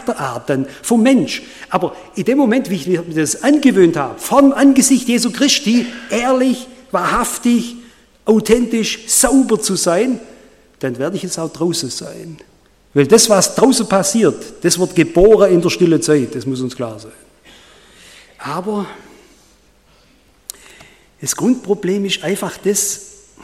Charakterart dann vom Mensch. Aber in dem Moment, wie ich mir das angewöhnt habe, vom Angesicht Jesu Christi ehrlich, wahrhaftig, authentisch, sauber zu sein, dann werde ich jetzt auch draußen sein. Weil das, was draußen passiert, das wird geboren in der stillen Zeit, das muss uns klar sein. Aber das Grundproblem ist einfach das,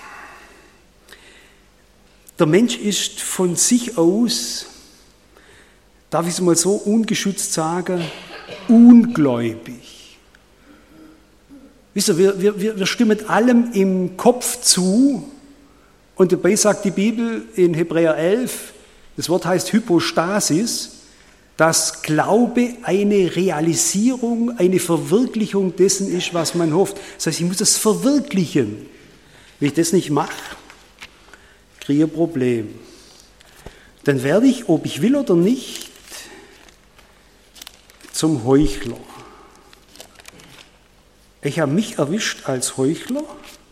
der Mensch ist von sich aus, darf ich es mal so ungeschützt sagen, ungläubig. Wisst ihr, wir stimmen allem im Kopf zu und dabei sagt die Bibel in Hebräer 11, das Wort heißt Hypostasis, dass Glaube eine Realisierung, eine Verwirklichung dessen ist, was man hofft. Das heißt, ich muss es verwirklichen. Wenn ich das nicht mache, kriege ich ein Problem. Dann werde ich, ob ich will oder nicht, zum Heuchler. Ich habe mich erwischt als Heuchler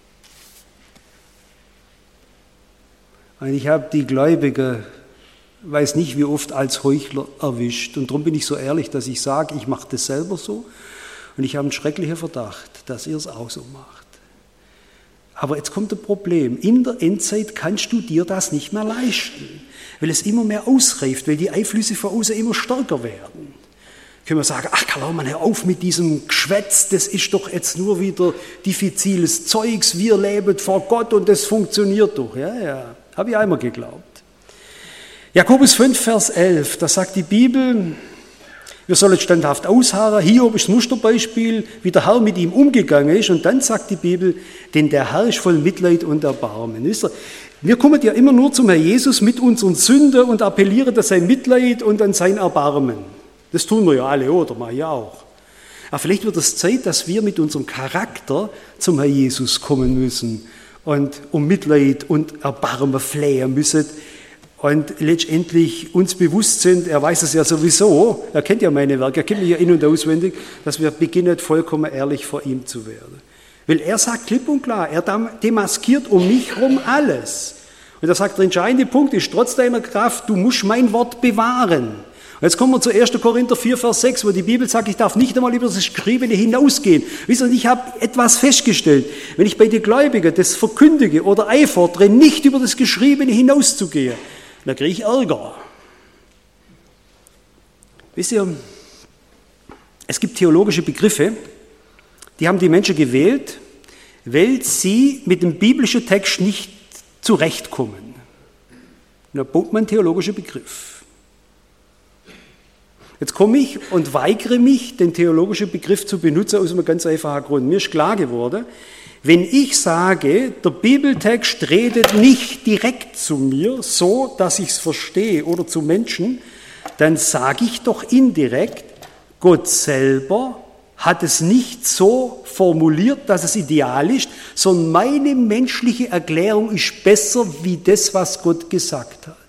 und ich habe die Gläubigen, weiß nicht wie oft, als Heuchler erwischt. Und darum bin ich so ehrlich, dass ich sage, ich mache das selber so und ich habe einen schrecklichen Verdacht, dass ihr es auch so macht. Aber jetzt kommt ein Problem. In der Endzeit kannst du dir das nicht mehr leisten, weil es immer mehr ausreift, weil die Einflüsse von außen immer stärker werden. Können wir sagen, ach Karl, hör auf mit diesem Geschwätz, das ist doch jetzt nur wieder diffiziles Zeugs, wir leben vor Gott und das funktioniert doch. Ja, habe ich einmal geglaubt. Jakobus 5, Vers 11, da sagt die Bibel, wir sollen standhaft ausharren. Hiob ist das Musterbeispiel, wie der Herr mit ihm umgegangen ist. Und dann sagt die Bibel, denn der Herr ist voll Mitleid und Erbarmen. Wisst ihr, wir kommen ja immer nur zum Herrn Jesus mit unseren Sünden und appellieren an sein Mitleid und an sein Erbarmen. Das tun wir ja alle, oder? Mach ich auch. Aber vielleicht wird es Zeit, dass wir mit unserem Charakter zum Herrn Jesus kommen müssen und um Mitleid und Erbarmen flehen müssen. Und letztendlich uns bewusst sind, er weiß es ja sowieso, er kennt ja meine Werke, er kennt mich ja in- und auswendig, dass wir beginnen, vollkommen ehrlich vor ihm zu werden. Weil er sagt klipp und klar, er demaskiert um mich herum alles. Und er sagt, der entscheidende Punkt ist, trotz deiner Kraft, du musst mein Wort bewahren. Und jetzt kommen wir zu 1. Korinther 4, Vers 6, wo die Bibel sagt, ich darf nicht einmal über das Geschriebene hinausgehen. Wisst ihr, ich habe etwas festgestellt, wenn ich bei den Gläubigen das verkündige oder einfordere, nicht über das Geschriebene hinauszugehen, da kriege ich Ärger. Wisst ihr, es gibt theologische Begriffe, die haben die Menschen gewählt, weil sie mit dem biblischen Text nicht zurechtkommen. Da baut man einen theologischen Begriff. Jetzt komme ich und weigere mich, den theologischen Begriff zu benutzen, aus einem ganz einfachen Grund. Mir ist klar geworden, wenn ich sage, der Bibeltext redet nicht direkt zu mir, so dass ich es verstehe oder zu Menschen, dann sage ich doch indirekt, Gott selber hat es nicht so formuliert, dass es ideal ist, sondern meine menschliche Erklärung ist besser wie das, was Gott gesagt hat.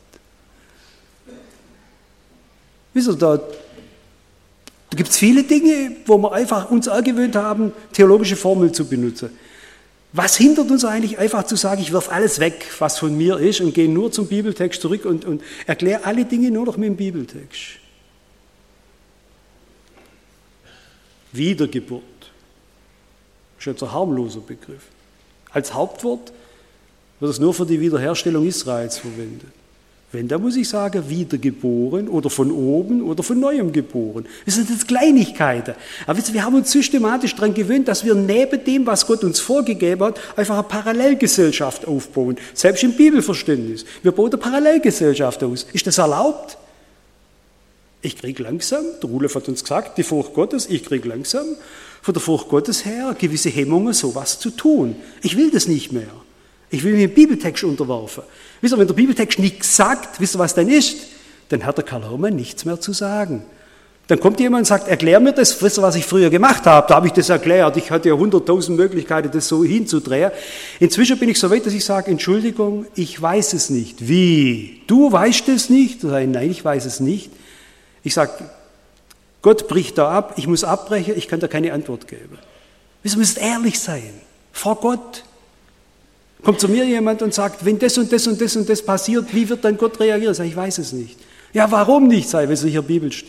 Wisst ihr, da gibt es viele Dinge, wo wir einfach uns angewöhnt haben, theologische Formeln zu benutzen. Was hindert uns eigentlich einfach zu sagen, ich wirf alles weg, was von mir ist und gehe nur zum Bibeltext zurück und erkläre alle Dinge nur noch mit dem Bibeltext? Wiedergeburt. Das ist jetzt ein harmloser Begriff. Als Hauptwort wird es nur für die Wiederherstellung Israels verwendet. Wenn, da muss ich sagen, wiedergeboren oder von oben oder von neuem geboren. Das sind jetzt Kleinigkeiten. Aber wir haben uns systematisch daran gewöhnt, dass wir neben dem, was Gott uns vorgegeben hat, einfach eine Parallelgesellschaft aufbauen. Selbst im Bibelverständnis. Wir bauen eine Parallelgesellschaft aus. Ist das erlaubt? Ich kriege langsam, der Rudolf hat uns gesagt, die Furcht Gottes, ich kriege langsam von der Furcht Gottes her gewisse Hemmungen, sowas zu tun. Ich will das nicht mehr. Ich will mir den Bibeltext unterwerfen. Wisst ihr, wenn der Bibeltext nichts sagt, wisst ihr, was dann ist? Dann hat der Karl Hermann nichts mehr zu sagen. Dann kommt jemand und sagt, erklär mir das, wisst ihr, was ich früher gemacht habe? Da habe ich das erklärt. Ich hatte ja 100.000 Möglichkeiten, das so hinzudrehen. Inzwischen bin ich so weit, dass ich sage, Entschuldigung, ich weiß es nicht. Wie? Du weißt es nicht? Nein, ich weiß es nicht. Ich sage, Gott bricht da ab, ich muss abbrechen, ich kann da keine Antwort geben. Wir müssen ehrlich sein, vor Gott. Kommt zu mir jemand und sagt, wenn das und das und das und das passiert, wie wird dann Gott reagieren? Ich sage, ich weiß es nicht. Ja, warum nicht? Sei, weil es in der Bibel steht.